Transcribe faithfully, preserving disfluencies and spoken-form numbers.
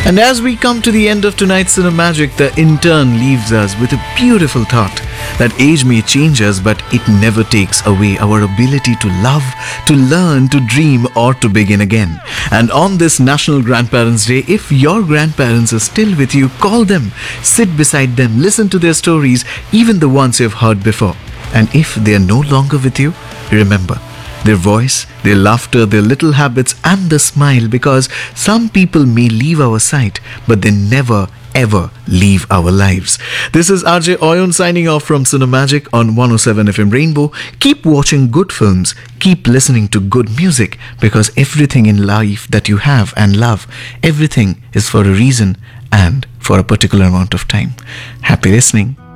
And as we come to the end of tonight's Cinemagic, the intern leaves us with a beautiful thought that age may change us, but it never takes away our ability to love, to learn, to dream, or to begin again. And on this National Grandparents' Day, if your grandparents are still with you, call them, sit beside them, listen to their stories, even the ones you've heard before. And if they are no longer with you, remember their voice, their laughter, their little habits, and the smile, because some people may leave our sight, but they never ever leave our lives. This is R J Oyon signing off from Cinemagic on one oh seven F M Rainbow. Keep watching good films, keep listening to good music, because everything in life that you have and love, everything is for a reason and for a particular amount of time. Happy listening.